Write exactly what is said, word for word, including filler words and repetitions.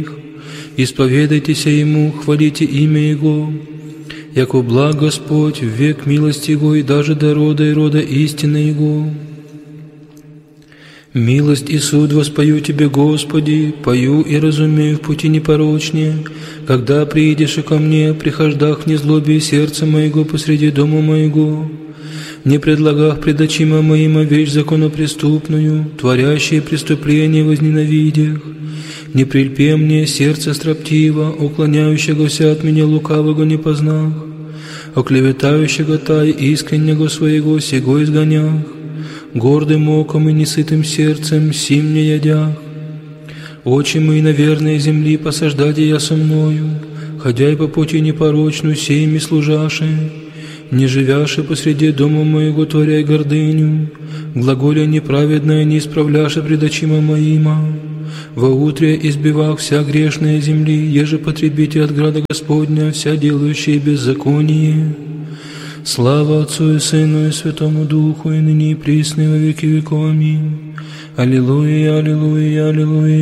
Исповедайтеся Ему, хвалите имя Его, яко благ Господь, в век милости Его, и даже до рода и рода истины Его. Милость и суд воспою Тебе, Господи, пою и разумею в пути непорочнее, когда приидешь и ко мне, прихождах в незлобие сердца моего посреди дома моего, не предлагах пред очима моима вещь законопреступную, творящие преступления возненавидях, не прильпе мне сердце строптиво, уклоняющегося от меня лукавого не познах, оклеветающего тай искреннего своего сего изгонях, гордым оком и несытым сердцем сим не ядях. Очи мои на верной земли посаждаде я со мною, ходя и по пути непорочную сеями служаши, не живяши посреди дома моего творяй гордыню, глаголя неправедное не исправляши пред очима моима, во утре избивах вся грешная земли, еже потребите от града Господня вся делающие беззаконие. Слава Отцу и Сыну и Святому Духу, и ныне и присно и во веки веков. Аминь. Аллилуйя, аллилуйя, аллилуйя.